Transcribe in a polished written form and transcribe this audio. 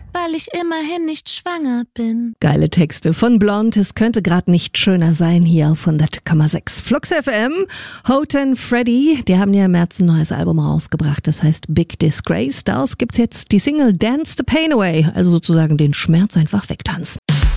weil ich immerhin nicht schwanger bin. Geile Texte von Blonde. Es könnte gerade nicht schöner sein hier auf 100,6 Flux FM. Houghton Freddy, die haben ja im März ein neues Album rausgebracht. Das heißt Big Disgrace. Daraus gibt's jetzt die Single Dance the Pain Away. Also sozusagen den Schmerz einfach wegtanzen.